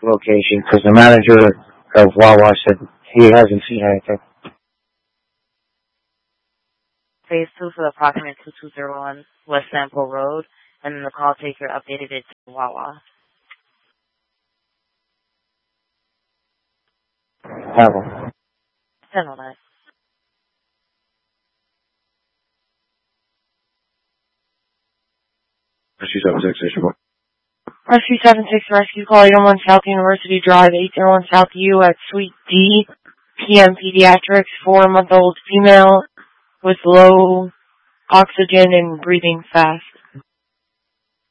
location because the manager of Wawa said he hasn't seen anything. Phase 2 for the approximate 2201 West Sample Road, and then the call taker updated it to Wawa. Have one. Send all that. Rescue 76, Station 1. Rescue 76, rescue call 801 South University Drive, 801 South U at Suite D, PM Pediatrics, 4-month-old female with low oxygen and breathing fast.